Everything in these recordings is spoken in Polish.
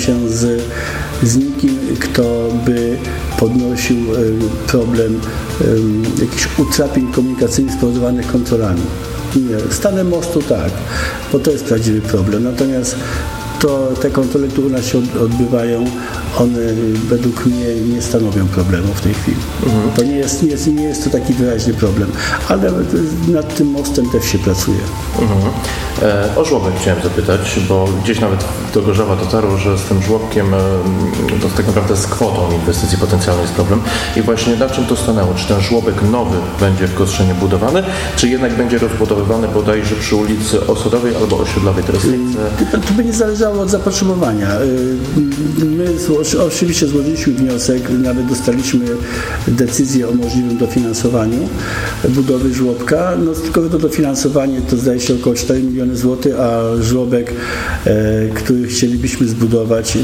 się z nikim, kto by podnosił problem jakichś utrapień komunikacyjnych spowodowanych kontrolami. Nie, stanem mostu tak, bo to jest prawdziwy problem. Natomiast te kontrole, które u nas się odbywają, one według mnie nie stanowią problemu w tej chwili. To nie jest to taki wyraźny problem, ale nad tym mostem też się pracuje. O żłobek chciałem zapytać, bo gdzieś nawet do Gorzowa dotarło, że z tym żłobkiem to tak naprawdę z kwotą inwestycji potencjalnej jest problem. I właśnie na czym to stanęło? Czy ten żłobek nowy będzie w Kostrzynie budowany, czy jednak będzie rozbudowywany bodajże przy ulicy Osadowej albo Osiedlowej? To by nie zależało od zapotrzebowania. My oczywiście złożyliśmy wniosek, nawet dostaliśmy decyzję o możliwym dofinansowaniu budowy żłobka. Tylko to dofinansowanie to zdaje się około 4 miliony złotych, a żłobek, który chcielibyśmy zbudować,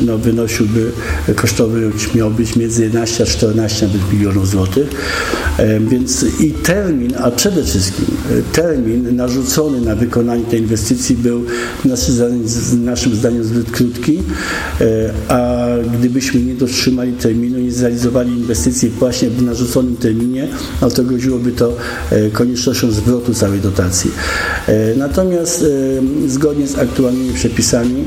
miał być między 11 a 14 milionów złotych. Więc i termin, a przede wszystkim termin narzucony na wykonanie tej inwestycji był naszym zdaniem zbyt krótki, a gdybyśmy nie dotrzymali terminu, nie zrealizowali inwestycji właśnie w narzuconym terminie, to groziłoby to koniecznością zwrotu całej dotacji. Natomiast zgodnie z aktualnymi przepisami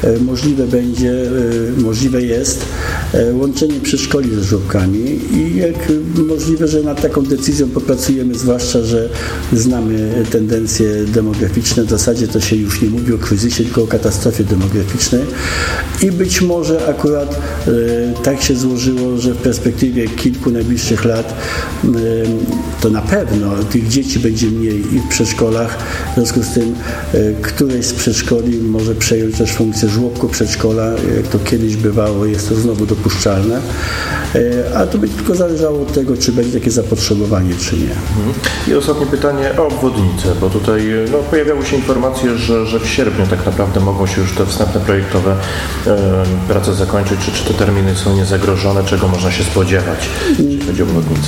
możliwe jest łączenie przedszkoli ze żłobkami i możliwe, że nad taką decyzją popracujemy, zwłaszcza, że znamy tendencje demograficzne. W zasadzie to się już nie mówi o kryzysie, tylko o katastrofie demograficznej i być może akurat tak się złożyło, że w perspektywie kilku najbliższych lat to na pewno tych dzieci będzie mniej i w przedszkolach. W związku z tym któreś z przedszkoli może przejąć też funkcję żłobku przedszkola, jak to kiedyś bywało, jest to znowu dopuszczalne, a to będzie tylko zależało od tego, czy będzie takie zapotrzebowanie, czy nie. I ostatnie pytanie o obwodnicę, bo tutaj pojawiały się informacje, że w sierpniu tak naprawdę mogą się już te wstępne projektowe prace zakończyć. Czy te terminy są niezagrożone? Czego można się spodziewać, jeśli chodzi o obwodnicę?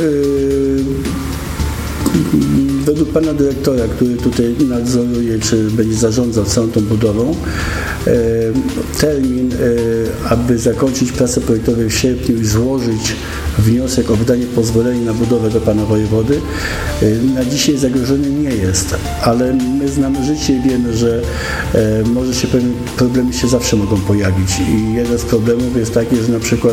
Według pana dyrektora, który tutaj nadzoruje, czy będzie zarządzał całą tą budową, termin, aby zakończyć prace projektowe w sierpniu i złożyć wniosek o wydanie pozwolenia na budowę do pana wojewody, na dzisiaj zagrożony nie jest, ale my znamy życie i wiemy, że pewne problemy się zawsze mogą pojawić i jeden z problemów jest taki, że na przykład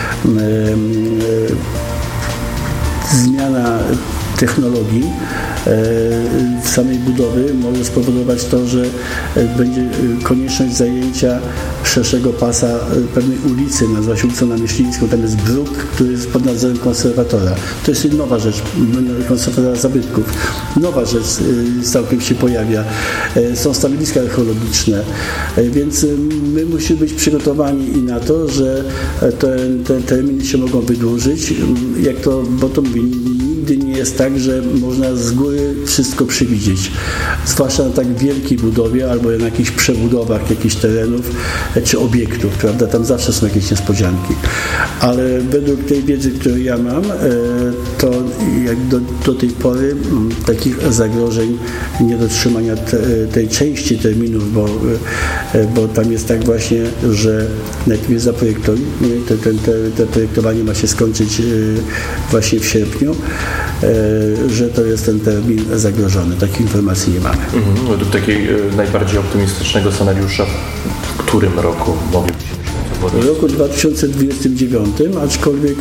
zmiana technologii samej budowy może spowodować to, że będzie konieczność zajęcia szerszego pasa pewnej ulicy, nazywa się ulicą Namyślińską, tam jest bruk, który jest pod nadzorem konserwatora. To jest nowa rzecz, konserwatora zabytków. Nowa rzecz całkiem się pojawia. Są stanowiska archeologiczne, więc my musimy być przygotowani i na to, że te terminy się mogą wydłużyć, bo to mówię, nigdy nie jest tak, że można z góry wszystko przewidzieć. Zwłaszcza na tak wielkiej budowie albo na jakichś przebudowach jakichś terenów czy obiektów, prawda? Tam zawsze są jakieś niespodzianki. Ale według tej wiedzy, którą ja mam, to jak do tej pory takich zagrożeń niedotrzymania tej części terminów, bo tam jest tak właśnie, że najpierw zaprojektuj, to projektowanie ma się skończyć właśnie w sierpniu, że to jest ten termin zagrożony. Takich informacji nie mamy. Według takiego najbardziej optymistycznego scenariusza, w którym roku moglibyśmy się w roku 2029, aczkolwiek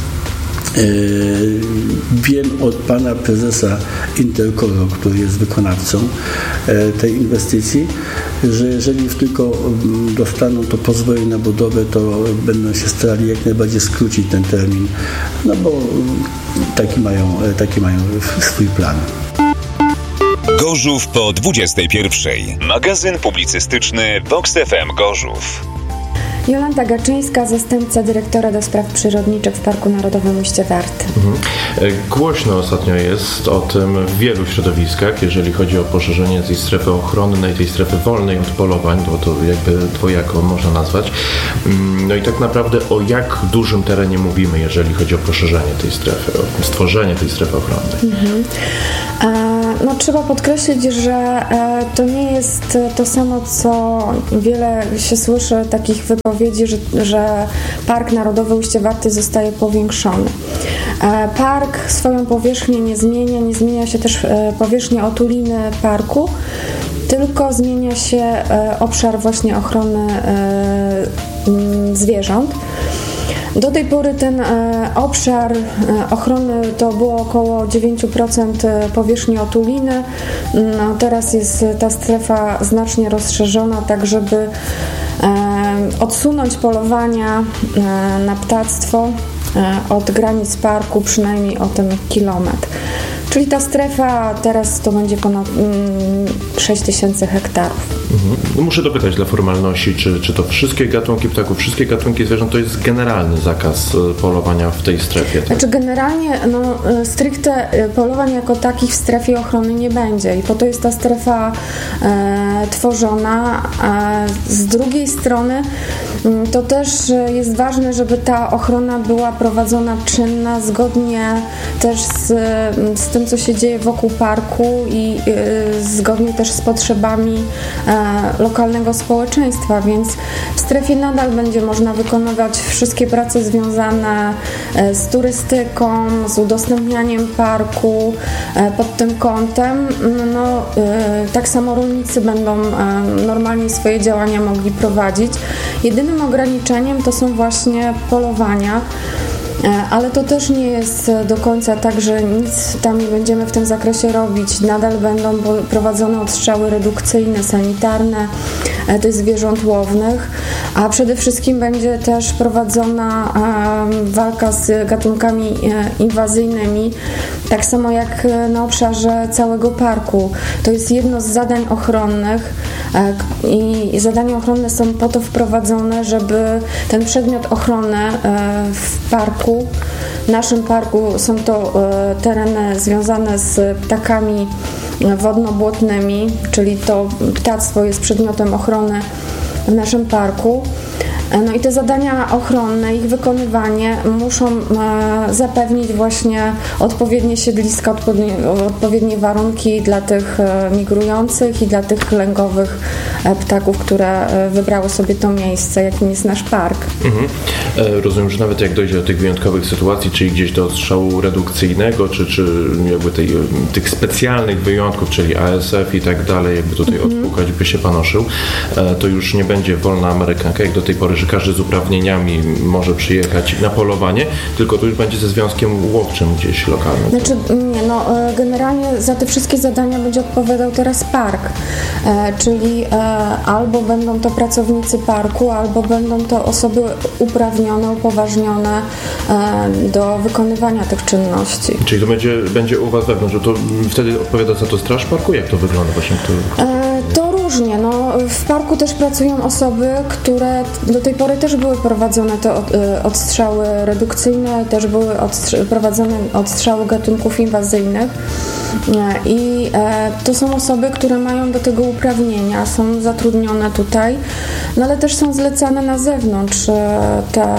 wiem od pana prezesa Intercoro, który jest wykonawcą tej inwestycji, że jeżeli już tylko dostaną to pozwolenie na budowę, to będą się starali jak najbardziej skrócić ten termin, bo taki mają swój plan. Gorzów po 21. Magazyn publicystyczny Vox FM Gorzów. Jolanta Gaczyńska, zastępca dyrektora do spraw przyrodniczych w Parku Narodowym Ujście Warty. Głośno ostatnio jest o tym w wielu środowiskach, jeżeli chodzi o poszerzenie tej strefy ochronnej, tej strefy wolnej od polowań, bo to jakby dwojako można nazwać. No i tak naprawdę o jak dużym terenie mówimy, jeżeli chodzi o poszerzenie tej strefy, o stworzenie tej strefy ochronnej. Trzeba podkreślić, że to nie jest to samo, co wiele się słyszy takich wypowiedzi, że Park Narodowy Ujście Warty zostaje powiększony. Park swoją powierzchnię nie zmienia się też powierzchnia otuliny parku, tylko zmienia się obszar właśnie ochrony zwierząt. Do tej pory ten obszar ochrony to było około 9% powierzchni otuliny. Teraz jest ta strefa znacznie rozszerzona, tak żeby odsunąć polowania na ptactwo od granic parku przynajmniej o ten kilometr. Czyli ta strefa teraz to będzie ponad 6000 hektarów. Muszę dopytać dla formalności, czy to wszystkie gatunki ptaków, wszystkie gatunki zwierząt to jest generalny zakaz polowania w tej strefie? Tak? Znaczy generalnie stricte polowań jako takich w strefie ochrony nie będzie i po to jest ta strefa tworzona. Z drugiej strony to też jest ważne, żeby ta ochrona była prowadzona czynna, zgodnie też z tym, co się dzieje wokół parku i zgodnie też z potrzebami lokalnego społeczeństwa, więc w strefie nadal będzie można wykonywać wszystkie prace związane z turystyką, z udostępnianiem parku pod tym kątem. Tak samo rolnicy będą normalnie swoje działania mogli prowadzić. Jedynym ograniczeniem to są właśnie polowania, ale to też nie jest do końca tak, że nic tam nie będziemy w tym zakresie robić. Nadal będą prowadzone odstrzały redukcyjne, sanitarne tych zwierząt łownych, a przede wszystkim będzie też prowadzona walka z gatunkami inwazyjnymi, tak samo jak na obszarze całego parku. To jest jedno z zadań ochronnych i zadania ochronne są po to wprowadzone, żeby ten przedmiot ochrony w parku, w naszym parku są to tereny związane z ptakami wodno-błotnymi, czyli to ptactwo jest przedmiotem ochrony w naszym parku. I te zadania ochronne, ich wykonywanie muszą zapewnić właśnie odpowiednie siedliska, odpowiednie warunki dla tych migrujących i dla tych lęgowych ptaków, które wybrały sobie to miejsce, jakim jest nasz park. Rozumiem, że nawet jak dojdzie do tych wyjątkowych sytuacji, czyli gdzieś do odstrzału redukcyjnego, czy jakby tych specjalnych wyjątków, czyli ASF i tak dalej, jakby tutaj odpukać by się panoszył, to już nie będzie wolna amerykanka, jak do tej pory, że każdy z uprawnieniami może przyjechać na polowanie, tylko to już będzie ze związkiem łowczym gdzieś lokalnym. Znaczy nie, generalnie za te wszystkie zadania będzie odpowiadał teraz park, czyli albo będą to pracownicy parku, albo będą to osoby uprawnione, upoważnione do wykonywania tych czynności. Czyli to będzie u Was wewnątrz, że to wtedy odpowiada za to straż parku? Jak to wygląda właśnie? To różnie. W parku też pracują osoby, które do tej pory też były prowadzone te odstrzały redukcyjne, też były prowadzone odstrzały gatunków inwazyjnych i to są osoby, które mają do tego uprawnienia, są zatrudnione tutaj, ale też są zlecane na zewnątrz te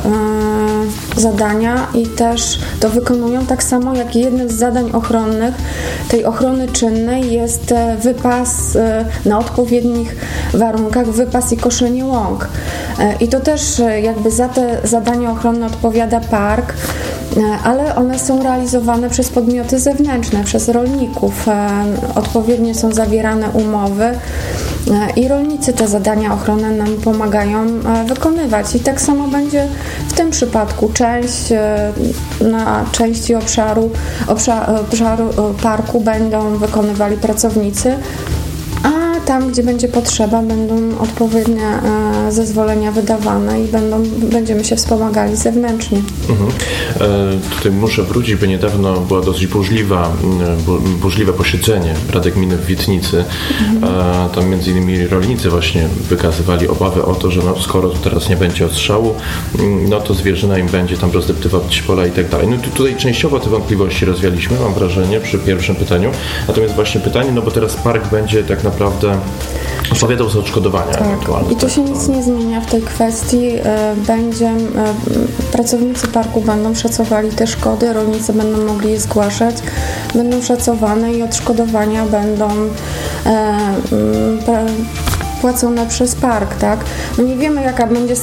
zadania i też to wykonują, tak samo jak jednym z zadań ochronnych, tej ochrony czynnej jest wypas na odpowiednich warunkach, wypas i koszenie łąk. I to też jakby za te zadania ochronne odpowiada park, ale one są realizowane przez podmioty zewnętrzne, przez rolników. Odpowiednio są zawierane umowy i rolnicy te zadania ochronne nam pomagają wykonywać. I tak samo będzie w tym przypadku. Na części obszaru parku będą wykonywali pracownicy, a tam, gdzie będzie potrzeba, będą odpowiednie zezwolenia wydawane i będziemy się wspomagali zewnętrznie. Tutaj muszę wrócić, bo niedawno było dosyć burzliwe posiedzenie Rady Gminy w Witnicy. Tam między innymi rolnicy właśnie wykazywali obawy o to, że skoro teraz nie będzie odstrzału, to zwierzyna im będzie tam rozdeptywać pola i tak dalej. Tutaj częściowo te wątpliwości rozwialiśmy, mam wrażenie, przy pierwszym pytaniu. Natomiast właśnie pytanie, bo teraz park będzie tak naprawdę Opowiadał z odszkodowania. Tak. I tu się nic nie zmienia w tej kwestii. Pracownicy parku będą szacowali te szkody, rolnicy będą mogli je zgłaszać, będą szacowane i odszkodowania będą płacone przez park, tak? No nie wiemy, jaka będzie